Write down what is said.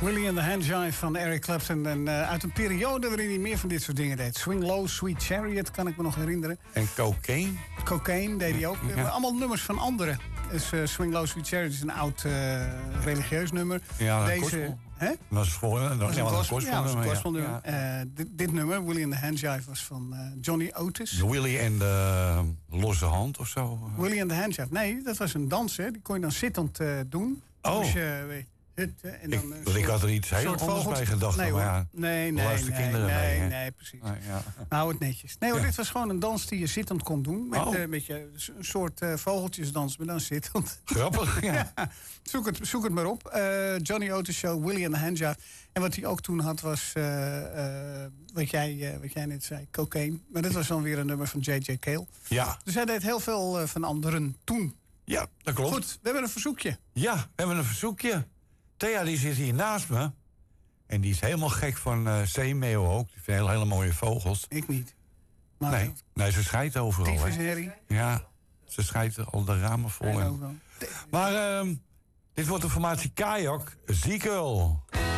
Willie and the Handjive van Eric Clapton. En uit een periode waarin hij meer van dit soort dingen deed. Swing Low, Sweet Chariot, kan ik me nog herinneren. En Cocaine? Cocaine deed hij ook. Ja. Allemaal nummers van anderen. Dus Swing Low, Sweet Chariot is een oud religieus nummer. Ja, deze... Dat is voor een gospelnummer. Dit nummer, Willie and the Handjive, was van Johnny Otis. Willie en de losse hand of zo? Willie and the Handjive. Nee, dat was een dans, hè. Die kon je dan zittend doen. Oh. Dus en dan ik had er iets heel anders bij gedacht. Nee, maar nee, precies. Ja. Nou, het netjes. Nee hoor, dit was gewoon een dans die je zittend kon doen. Met een soort vogeltjesdans, maar dan zittend. Grappig, ja. Zoek het maar op. Johnny Otis Show, Willie and the Handjive. En wat hij ook toen had was, wat jij net zei, Cocaine. Maar dit was dan weer een nummer van J.J. Cale. Ja. Dus hij deed heel veel van anderen toen. Ja, dat klopt. Goed, we hebben een verzoekje. Ja, we hebben een verzoekje. Thea die zit hier naast me. En die is helemaal gek van zeemeeuwen ook. Die vindt hele mooie vogels. Ik niet. Maar nee, ze scheidt overal. Tyfusherrie. Ja, ze scheidt al de ramen vol. Maar dit wordt de formatie Kajak Ziekul.